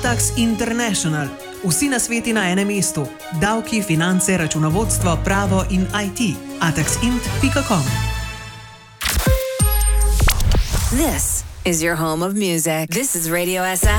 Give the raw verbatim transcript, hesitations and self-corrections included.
Atax International. Vsi nasveti na enem mestu. Davki, finance, računovodstvo, pravo in I T. atax int pika com. This is your home of music. This is Radio S M.